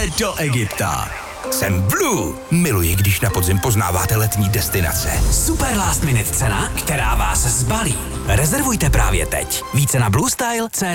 do Egypta. Jsem Blue. Miluji, když na podzim poznáváte letní destinace. Super last minute cena, která vás zbalí. Rezervujte právě teď. Více na bluestyle.cz.